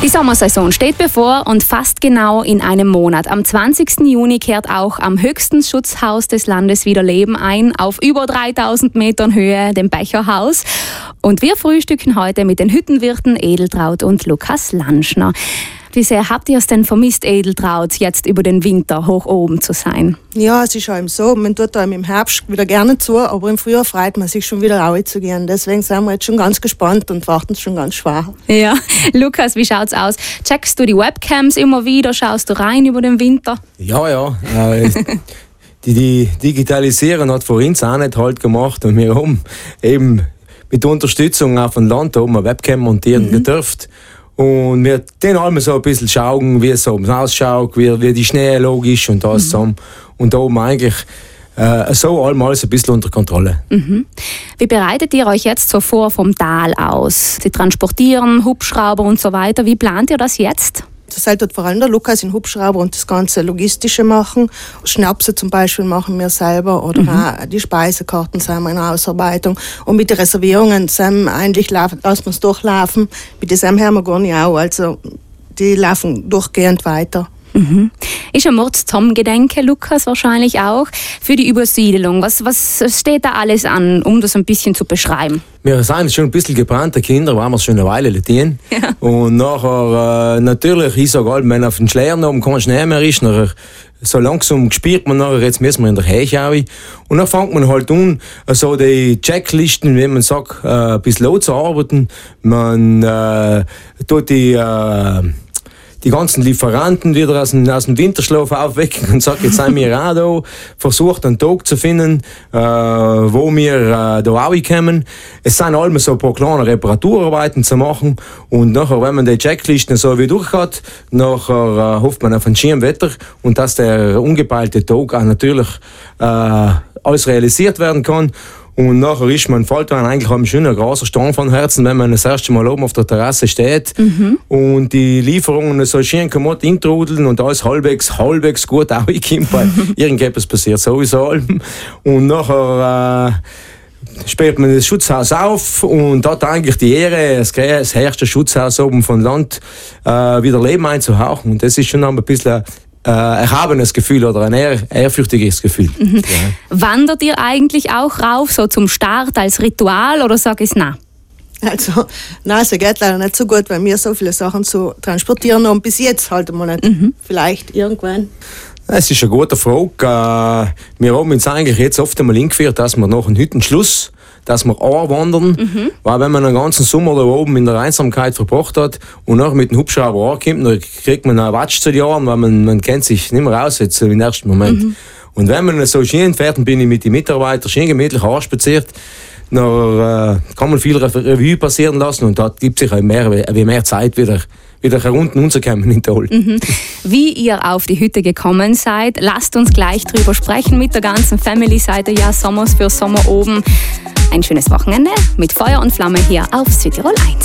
Die Sommersaison steht bevor und fast genau in einem Monat. Am 20. Juni kehrt auch am höchsten Schutzhaus des Landes wieder Leben ein, auf über 3000 Metern Höhe, dem Becherhaus. Und wir frühstücken heute mit den Hüttenwirten Edeltraud und Lukas Lanschner. Wie sehr habt ihr es denn vermisst, Edeltraud, jetzt über den Winter hoch oben zu sein? Ja, es ist einem so, man tut einem im Herbst wieder gerne zu, aber im Frühjahr freut man sich schon wieder rauszugehen. Deswegen sind wir jetzt schon ganz gespannt und warten schon ganz schwer. Ja, Lukas, wie schaut's aus? Checkst du die Webcams immer wieder? Schaust du rein über den Winter? Ja. Die Digitalisierung hat vor uns auch nicht halt gemacht und wir haben eben mit Unterstützung auch von Land oben eine Webcam montieren gedürft. Und wir den allem so ein bisschen schauen, wie es so ausschaut, wie die Schneelage ist und alles zusammen. Und da oben eigentlich so alles ein bisschen unter Kontrolle. Wie bereitet ihr euch jetzt so vor vom Tal aus? Sie transportieren, Hubschrauber und so weiter. Wie plant ihr das jetzt? Das sollte vor allem der Lukas in Hubschrauber und das ganze Logistische machen. Schnapse zum Beispiel machen wir selber oder auch die Speisekarten sind wir in Ausarbeitung. Und mit den Reservierungen sind wir eigentlich lassen wir es durchlaufen. Mit dem haben wir gar nicht auch. Also die laufen durchgehend weiter. Ist ein Mordzusammengedenke, Lukas, wahrscheinlich auch, für die Übersiedelung. Was steht da alles an, um das ein bisschen zu beschreiben? Wir sind schon ein bisschen gebrannte Kinder, waren wir schon eine Weile Latin. Ja. Und nachher, natürlich, ich sage halt, wenn auf den Schleiern oben kein Schnee mehr ist, nachher, so langsam spürt man nachher, jetzt müssen wir in der Heiche. Und dann fängt man halt an, so die Checklisten, wie man sagt, ein bisschen anzuarbeiten. Man tut die ganzen Lieferanten wieder aus dem Winterschlaf aufwecken und sagt, jetzt sind wir auch da, versucht einen Tag zu finden, wo wir da rauskommen. Es sind allem so ein paar kleine Reparaturarbeiten zu machen und nachher, wenn man die Checklisten so wie durch hat, nachher hofft man auf ein schönes Wetter und dass der ungepeilte Tag auch natürlich alles realisiert werden kann. Und nachher ist man, fällt man eigentlich ein schöner großer Stein von Herzen, wenn man das erste Mal oben auf der Terrasse steht und die Lieferungen so schön kaputt intrudeln und alles halbwegs gut ankommt, weil irgendetwas passiert sowieso. Und nachher sperrt man das Schutzhaus auf und hat eigentlich die Ehre, das erste Schutzhaus oben von Land wieder Leben einzuhauchen. Und das ist schon ein bisschen erhabenes Gefühl oder ein ehrfürchtiges Gefühl. Ja. Wandert ihr eigentlich auch rauf, so zum Start als Ritual, oder sag ich nein? Also, nein, es geht leider nicht so gut, weil wir so viele Sachen zu transportieren haben. Bis jetzt halt mal nicht. Vielleicht irgendwann. Es ist eine gute Frage. Wir haben uns eigentlich jetzt oft einmal hingeführt, dass wir nach einem Hüttenschluss, dass wir anwandern, weil wenn man den ganzen Sommer da oben in der Einsamkeit verbracht hat und nachher mit dem Hubschrauber ankommt, dann kriegt man einen Watsch zu den Ohren, weil man kennt sich nicht mehr aus jetzt so im ersten Moment. Und wenn man so schön fährt, dann bin ich mit den Mitarbeitern schön gemütlich anspaziert, dann kann man viel Revue passieren lassen und da gibt es sich mehr Zeit wieder herunten runterkommen in den Tal. Wie ihr auf die Hütte gekommen seid, lasst uns gleich drüber sprechen mit der ganzen Family. Seid ihr ja Sommers für Sommer oben. Ein schönes Wochenende mit Feuer und Flamme hier auf Südtirol 1.